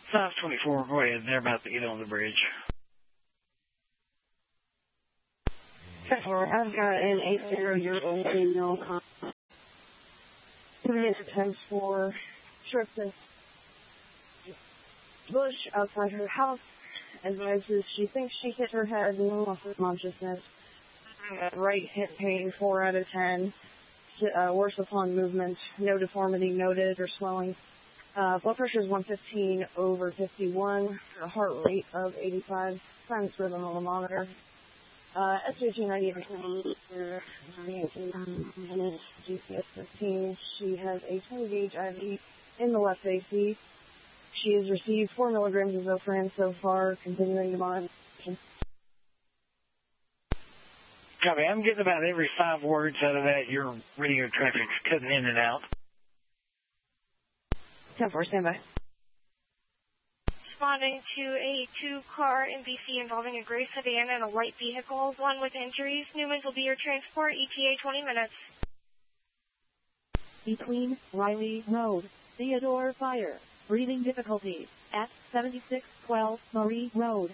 524, go ahead. They're about to get on the bridge. I've got an 80-year-old female coming to 10-4 trip to bush outside her house. Advises she thinks she hit her head and lost her consciousness. Right hip pain, 4 out of 10. Worse upon movement. No deformity noted or swelling. Blood pressure is 115/51. Heart rate of 85 times rhythm on the monitor. SPG 98%. GPS 15. She has a 20-gauge IV in the left AC. She has received 4 milligrams of Zofran so far, continuing to monitor. Copy. I'm getting about every 5 words out of that. Your radio traffic's cutting in and out. 10-4, standby. Responding to a 2-car in BC involving a gray sedan and a light vehicle, 1 with injuries. Newman's will be your transport, ETA 20 minutes. Between Riley Road, Theodore Fire, breathing difficulties, at 7612 Marie Road.